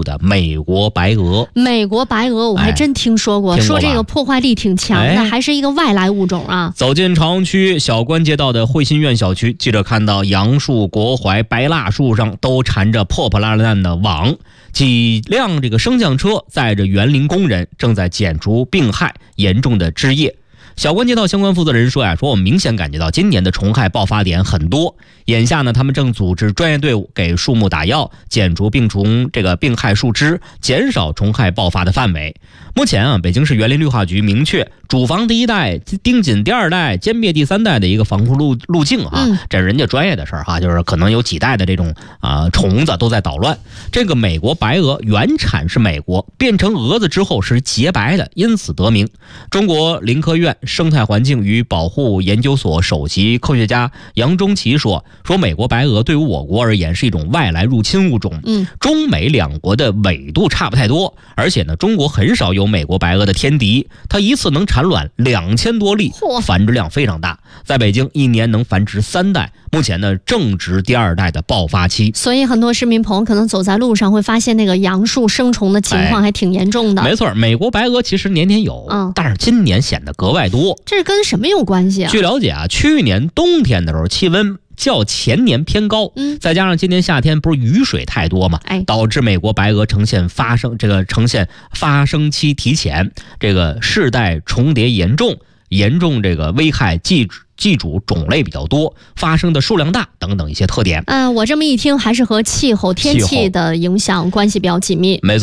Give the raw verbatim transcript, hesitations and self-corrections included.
的美国白鹅。 美国白鹅我还真听说过，哎、说这个破坏力挺强的、哎，还是一个外来物种啊。 走进朝阳区小关街道的汇新苑小区，记者看到杨树、国槐、白蜡树上都缠着破破烂烂的网，几辆这个升降车载着园林工人正在剪除病害严重的枝叶。小关街道相关负责人说呀，说我们明显感觉到今年的虫害爆发点很多，眼下呢，他们正组织专业队伍给树木打药，剪除病虫这个病害树枝，减少虫害爆发的范围。目前啊，北京市园林绿化局明确，主防第一代、盯紧第二代、歼灭第三代的一个防护路路径啊，嗯、这是人家专业的事儿哈，就是可能有几代的这种啊、呃、虫子都在捣乱。这个美国白鹅原产是美国，变成蛾子之后是洁白的，因此得名。中国林科院生态环境与保护研究所首席科学家杨中奇说：“说美国白鹅对于我国而言是一种外来入侵物种，嗯，中美两国的纬度差不太多，而且呢，中国很少有美国白鹅的天敌，它一次能产卵两千多粒，繁殖量非常大，在北京一年能繁殖三代，目前呢正值第二代的爆发期。 所以很多市民朋友可能走在路上会发现那个杨树生虫的情况还挺严重的。 哎、没错，美国白鹅其实年年有，嗯，但是今年显得格外多。 这是跟什么有关系啊？ 据了解啊，去年冬天的时候气温较前年偏高，嗯，再加上今年夏天不是雨水太多嘛，哎，导致美国白鹅呈现发生这个呈现发生期提前，这个世代重叠严重，严重这个危害寄寄主种类比较多，发生的数量大等等一些特点。 嗯、呃，我这么一听，还是和气候天气的影响关系比较紧密。 没错。